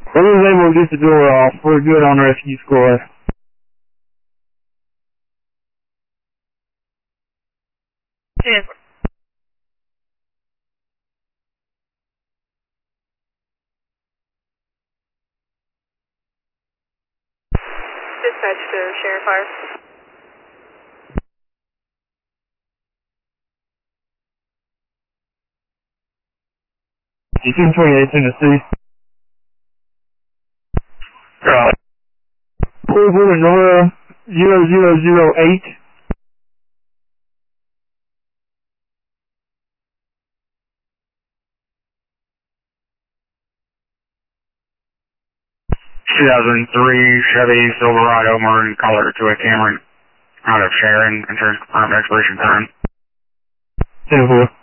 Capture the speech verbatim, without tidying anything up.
We was able to get the door off. We're good on rescue squad. Yes. Dispatch to Sharon Fire. eighteen twenty-eight, Tennessee. Right. Louisville, Nora, zero zero zero eight. two thousand three Chevy Silverado maroon color to a Cameron out of Sharon. Insurance confirmed expiration time. ten four.